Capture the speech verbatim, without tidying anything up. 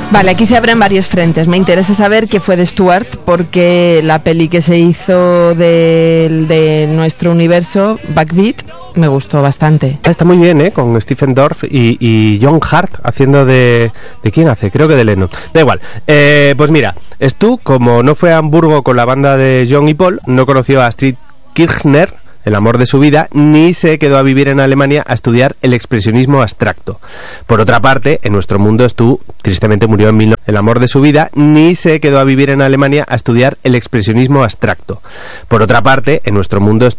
Vale, aquí se abren varios frentes. Me interesa saber qué fue de Stuart, porque la peli que se hizo de, de nuestro universo, Backbeat, me gustó bastante. Está muy bien, ¿eh? Con Stephen Dorff y, y John Hart haciendo de... ¿De quién hace? Creo que de Lennon. Da igual. Eh, pues mira, Stu, como no fue a Hamburgo con la banda de John y Paul, no conoció a Astrid Kirchner, el amor de su vida, ni se quedó a vivir en Alemania a estudiar el expresionismo abstracto. Por otra parte, en nuestro mundo Stu tristemente murió en mil novecientos noventa y nueve. El amor de su vida, ni se quedó a vivir en Alemania a estudiar el expresionismo abstracto. Por otra parte, en nuestro mundo